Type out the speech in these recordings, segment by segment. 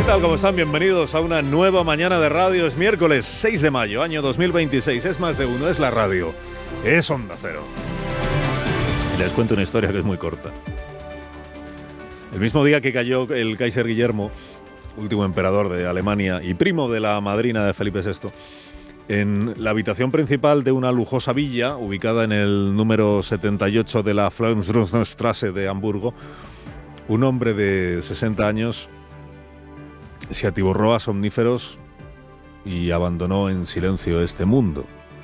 tal? ¿Cómo están? Bienvenidos a una nueva mañana de radio. Es miércoles 6 de mayo, año 2026. Es más de uno, es la radio. Es Onda Cero. Y les cuento una historia que es muy corta. El mismo día que cayó el Kaiser Guillermo, último emperador de Alemania y primo de la madrina de Felipe VI, en la habitación principal de una lujosa villa, ubicada en el número 78 de la Flensstrasse de Hamburgo, un hombre de 60 años se atiborró a somníferos y abandonó en silencio este mundo.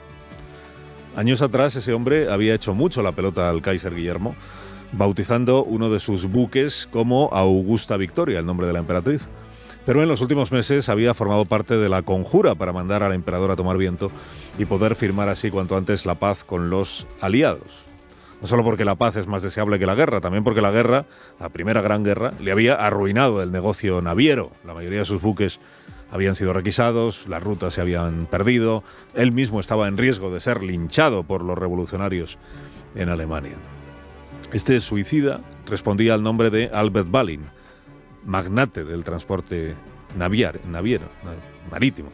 Años atrás ese hombre había hecho mucho la pelota al Kaiser Guillermo, bautizando uno de sus buques como Augusta Victoria, el nombre de la emperatriz. Pero en los últimos meses había formado parte de la conjura para mandar al emperador a tomar viento y poder firmar así cuanto antes la paz con los aliados. No solo porque la paz es más deseable que la guerra, también porque la guerra, la primera gran guerra, le había arruinado el negocio naviero. La mayoría de sus buques habían sido requisados, las rutas se habían perdido, él mismo estaba en riesgo de ser linchado por los revolucionarios en Alemania. Este suicida respondía al nombre de Albert Ballin, magnate del transporte naviero, marítimo.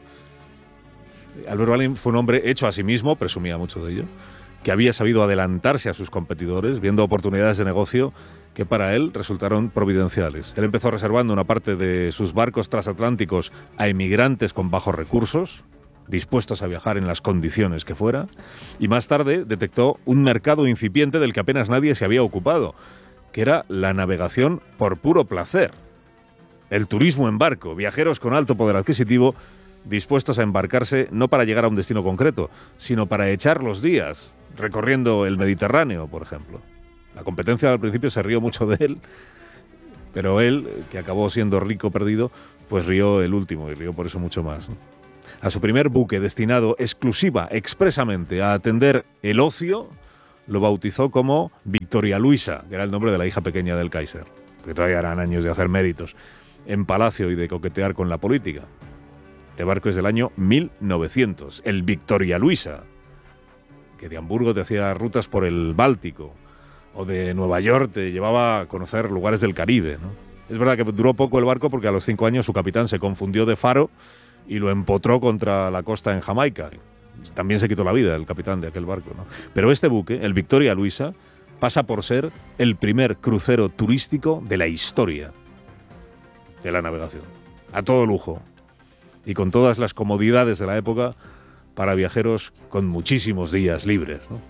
Albert Ballin fue un hombre hecho a sí mismo, presumía mucho de ello, que había sabido adelantarse a sus competidores, viendo oportunidades de negocio que para él resultaron providenciales. Él empezó reservando una parte de sus barcos transatlánticos a emigrantes con bajos recursos, dispuestos a viajar en las condiciones que fuera, y más tarde detectó un mercado incipiente del que apenas nadie se había ocupado, que era la navegación por puro placer. El turismo en barco, viajeros con alto poder adquisitivo, dispuestos a embarcarse no para llegar a un destino concreto, sino para echar los días, recorriendo el Mediterráneo, por ejemplo. La competencia al principio se rió mucho de él, pero él, que acabó siendo rico perdido, pues rió el último, y rió por eso mucho más, ¿no? A su primer buque destinado expresamente a atender el ocio, lo bautizó como Victoria Luisa, que era el nombre de la hija pequeña del Kaiser, que todavía eran años de hacer méritos en palacio y de coquetear con la política. Este barco es del año 1900, el Victoria Luisa, que de Hamburgo te hacía rutas por el Báltico, o de Nueva York te llevaba a conocer lugares del Caribe, ¿no? Es verdad que duró poco el barco porque a los 5 años su capitán se confundió de faro y lo empotró contra la costa en Jamaica. También se quitó la vida el capitán de aquel barco, ¿no? Pero este buque, el Victoria Luisa, pasa por ser el primer crucero turístico de la historia de la navegación. A todo lujo y con todas las comodidades de la época para viajeros con muchísimos días libres, ¿no?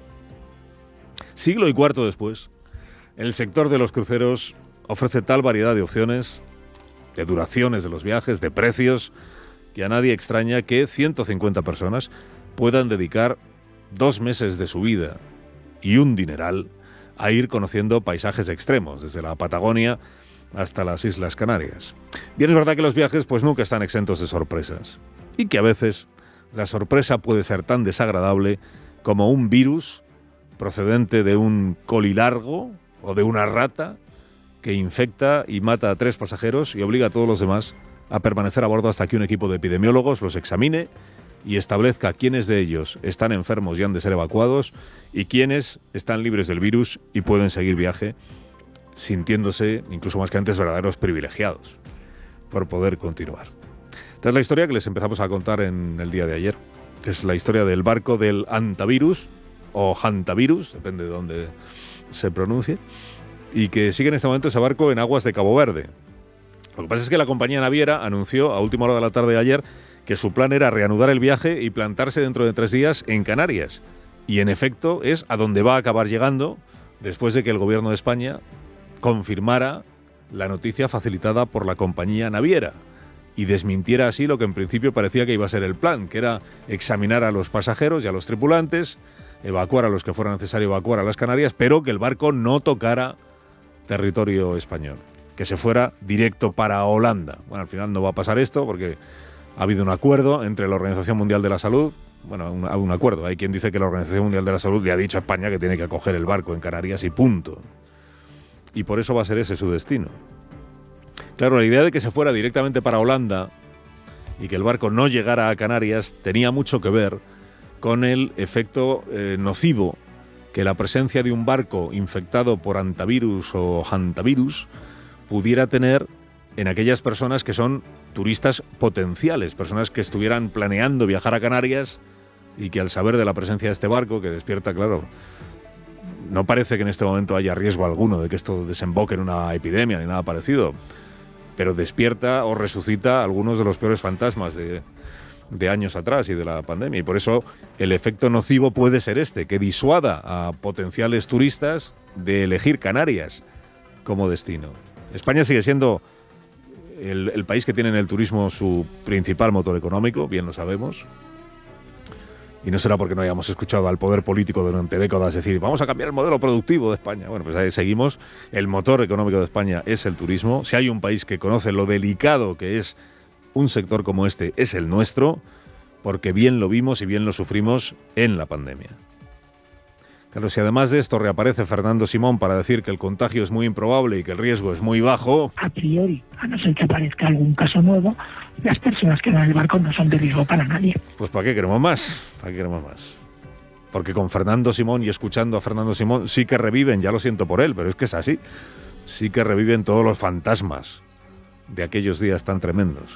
Siglo y cuarto después, el sector de los cruceros ofrece tal variedad de opciones, de duraciones de los viajes, de precios, que a nadie extraña que 150 personas puedan dedicar 2 meses de su vida y un dineral a ir conociendo paisajes extremos, desde la Patagonia hasta las Islas Canarias. Bien, es verdad que los viajes pues nunca están exentos de sorpresas, y que a veces la sorpresa puede ser tan desagradable como un virus procedente de un colilargo o de una rata que infecta y mata a 3 pasajeros y obliga a todos los demás a permanecer a bordo hasta que un equipo de epidemiólogos los examine y establezca quiénes de ellos están enfermos y han de ser evacuados y quiénes están libres del virus y pueden seguir viaje, sintiéndose, incluso más que antes, verdaderos privilegiados por poder continuar. Esta es la historia que les empezamos a contar en el día de ayer. Es la historia del barco del Hantavirus, o Hantavirus, depende de dónde se pronuncie, y que sigue en este momento ese barco en aguas de Cabo Verde. Lo que pasa es que la compañía naviera anunció a última hora de la tarde de ayer que su plan era reanudar el viaje y plantarse dentro de 3 días en Canarias. Y en efecto es a donde va a acabar llegando después de que el gobierno de España confirmara la noticia facilitada por la compañía naviera y desmintiera así lo que en principio parecía que iba a ser el plan, que era examinar a los pasajeros y a los tripulantes, evacuar a los que fuera necesario evacuar a las Canarias, pero que el barco no tocara territorio español, que se fuera directo para Holanda. Bueno, al final no va a pasar esto porque ha habido un acuerdo entre la Organización Mundial de la Salud. Bueno, un acuerdo. Hay quien dice que la Organización Mundial de la Salud le ha dicho a España que tiene que acoger el barco en Canarias y punto. Y por eso va a ser ese su destino. Claro, la idea de que se fuera directamente para Holanda y que el barco no llegara a Canarias tenía mucho que ver con el efecto nocivo que la presencia de un barco infectado por hantavirus o hantavirus pudiera tener en aquellas personas que son turistas potenciales, personas que estuvieran planeando viajar a Canarias y que al saber de la presencia de este barco, que despierta, claro, no parece que en este momento haya riesgo alguno de que esto desemboque en una epidemia ni nada parecido, pero despierta o resucita algunos de los peores fantasmas de años atrás y de la pandemia. Y por eso el efecto nocivo puede ser este, que disuada a potenciales turistas de elegir Canarias como destino. España sigue siendo el país que tiene en el turismo su principal motor económico, bien lo sabemos. Y no será porque no hayamos escuchado al poder político durante décadas decir vamos a cambiar el modelo productivo de España. Bueno, pues ahí seguimos. El motor económico de España es el turismo. Si hay un país que conoce lo delicado que es un sector como este, es el nuestro, porque bien lo vimos y bien lo sufrimos en la pandemia. Claro, si además de esto reaparece Fernando Simón para decir que el contagio es muy improbable y que el riesgo es muy bajo... A priori, a no ser que aparezca algún caso nuevo, las personas que van en el barco no son de riesgo para nadie. Pues ¿para qué queremos más? ¿Para qué queremos más? Porque con Fernando Simón y escuchando a Fernando Simón sí que reviven, ya lo siento por él, pero es que es así, sí que reviven todos los fantasmas de aquellos días tan tremendos.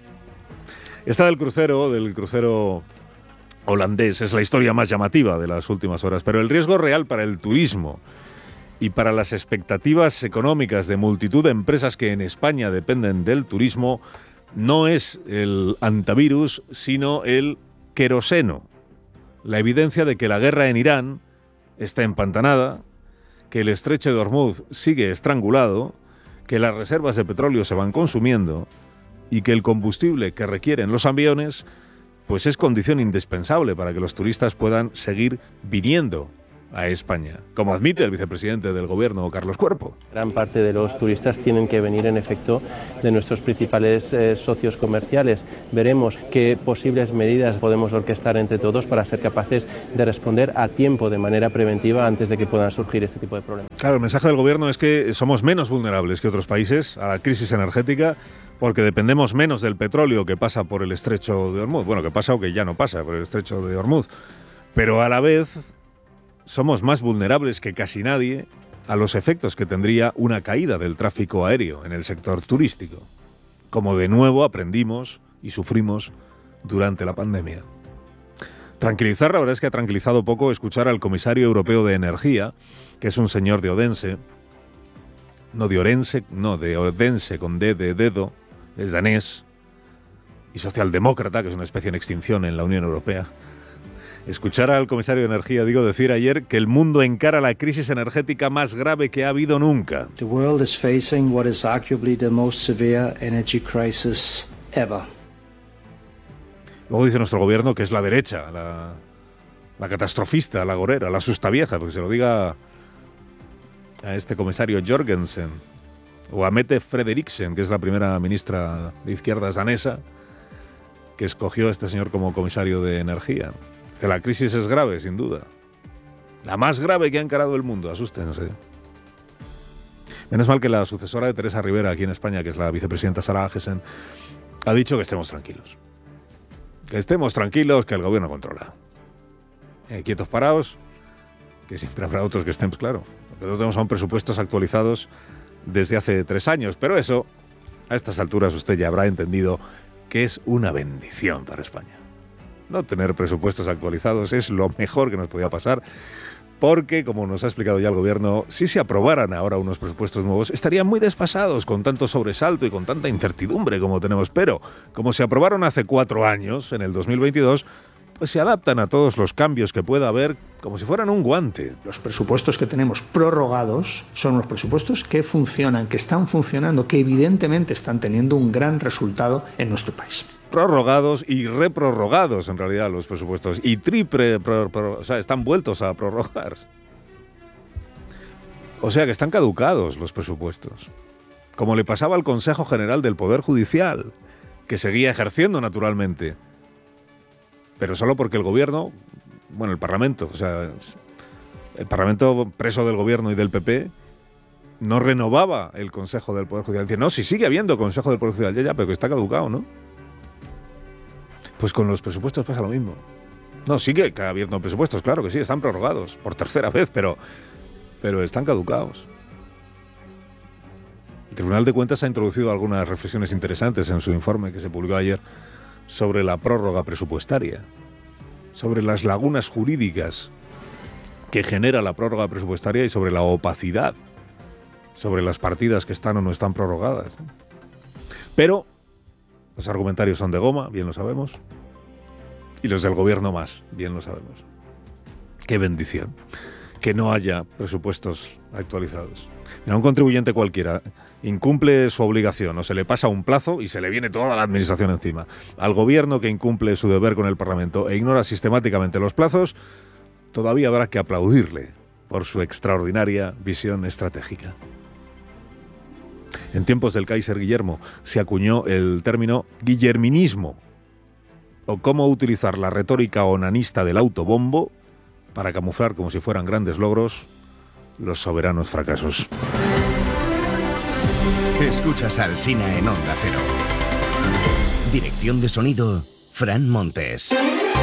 Esta del crucero holandés es la historia más llamativa de las últimas horas, pero el riesgo real para el turismo y para las expectativas económicas de multitud de empresas que en España dependen del turismo no es el antivirus, sino el queroseno. La evidencia de que la guerra en Irán está empantanada, que el estrecho de Hormuz sigue estrangulado, que las reservas de petróleo se van consumiendo y que el combustible que requieren los aviones pues es condición indispensable para que los turistas puedan seguir viniendo a España, como admite el vicepresidente del Gobierno, Carlos Cuerpo. Gran parte de los turistas tienen que venir en efecto de nuestros principales socios comerciales. Veremos qué posibles medidas podemos orquestar entre todos para ser capaces de responder a tiempo, de manera preventiva, antes de que puedan surgir este tipo de problemas. Claro, el mensaje del Gobierno es que somos menos vulnerables que otros países a la crisis energética porque dependemos menos del petróleo que pasa por el estrecho de Hormuz. Bueno, que pasa o que ya no pasa por el estrecho de Hormuz. Pero a la vez somos más vulnerables que casi nadie a los efectos que tendría una caída del tráfico aéreo en el sector turístico, como de nuevo aprendimos y sufrimos durante la pandemia. Tranquilizar, la verdad es que ha tranquilizado poco escuchar al comisario europeo de Energía, que es un señor de Odense, de Odense con D de dedo, es danés y socialdemócrata, que es una especie en extinción en la Unión Europea. Escuchar al comisario de Energía, decir ayer que el mundo encara la crisis energética más grave que ha habido nunca. The world is facing what is arguably the most severe energy crisis ever. Luego dice nuestro gobierno que es la derecha, la catastrofista, la gorera, la sustavieja, porque se lo diga a este comisario Jorgensen o a Mette Frederiksen, que es la primera ministra de izquierdas danesa que escogió a este señor como comisario de Energía. Que la crisis es grave, sin duda. La más grave que ha encarado el mundo, asústense. Menos mal que la sucesora de Teresa Rivera aquí en España, que es la vicepresidenta Sara Agesen, ha dicho que estemos tranquilos. Que estemos tranquilos, que el gobierno controla. Quietos parados, que siempre habrá otros que estén, pues claro. Porque no tenemos aún presupuestos actualizados desde hace 3 años. Pero eso, a estas alturas usted ya habrá entendido que es una bendición para España. No tener presupuestos actualizados es lo mejor que nos podía pasar, porque, como nos ha explicado ya el gobierno, si se aprobaran ahora unos presupuestos nuevos, estarían muy desfasados con tanto sobresalto y con tanta incertidumbre como tenemos. Pero, como se aprobaron hace 4 años, en el 2022, pues se adaptan a todos los cambios que pueda haber como si fueran un guante. Los presupuestos que tenemos prorrogados son los presupuestos que funcionan, que están funcionando, que evidentemente están teniendo un gran resultado en nuestro país. Prorrogados y reprorrogados, en realidad, los presupuestos. Y o sea, están vueltos a prorrogar. O sea, que están caducados los presupuestos. Como le pasaba al Consejo General del Poder Judicial, que seguía ejerciendo naturalmente. Pero solo porque el gobierno, el Parlamento, o sea, el Parlamento preso del gobierno y del PP, no renovaba el Consejo del Poder Judicial. Dice, no, si sigue habiendo Consejo del Poder Judicial, ya, pero que está caducado, ¿no? Pues con los presupuestos pasa lo mismo. No, sigue habiendo presupuestos, claro que sí, están prorrogados por tercera vez, pero están caducados. El Tribunal de Cuentas ha introducido algunas reflexiones interesantes en su informe que se publicó ayer sobre la prórroga presupuestaria, sobre las lagunas jurídicas que genera la prórroga presupuestaria y sobre la opacidad, sobre las partidas que están o no están prorrogadas. Pero los argumentarios son de goma, bien lo sabemos, y los del gobierno más, bien lo sabemos. Qué bendición que no haya presupuestos actualizados. Mira, un contribuyente cualquiera incumple su obligación o se le pasa un plazo y se le viene toda la administración encima. Al gobierno que incumple su deber con el Parlamento e ignora sistemáticamente los plazos, todavía habrá que aplaudirle por su extraordinaria visión estratégica. En tiempos del Kaiser Guillermo se acuñó el término guillerminismo, o cómo utilizar la retórica onanista del autobombo para camuflar como si fueran grandes logros los soberanos fracasos. Escuchas al Sina en Onda Cero. Dirección de sonido, Fran Montes.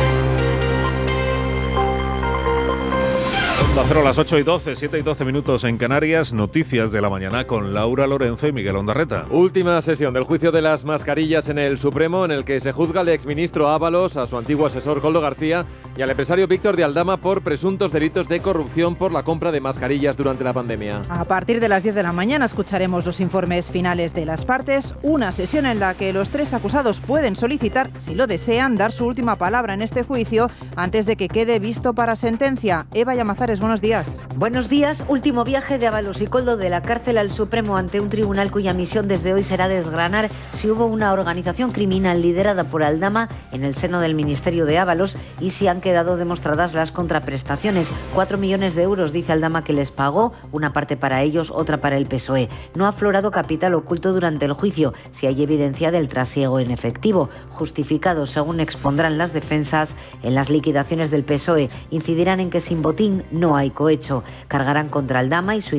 Onda Cero a las 8:12, 7:12 minutos en Canarias. Noticias de la mañana con Laura Lorenzo y Miguel Ondarreta. Última sesión del juicio de las mascarillas en el Supremo, en el que se juzga al exministro Ábalos, a su antiguo asesor Koldo García y al empresario Víctor de Aldama por presuntos delitos de corrupción por la compra de mascarillas durante la pandemia. A partir de las 10 de la mañana escucharemos los informes finales de las partes, una sesión en la que los tres acusados pueden solicitar, si lo desean, dar su última palabra en este juicio antes de que quede visto para sentencia. Eva Llamazares, buenos días. Buenos días. Último viaje de Ábalos y Koldo de la cárcel al Supremo ante un tribunal cuya misión desde hoy será desgranar si hubo una organización criminal liderada por Aldama en el seno del ministerio de Ábalos y si han quedado demostradas las contraprestaciones. 4 millones de euros, dice Aldama, que les pagó, una parte para ellos, otra para el PSOE. No ha aflorado capital oculto durante el juicio, si hay evidencia del trasiego en efectivo, justificado, según expondrán las defensas, en las liquidaciones del PSOE. Incidirán en que sin botín no hay cohecho. Cargarán contra Aldama y su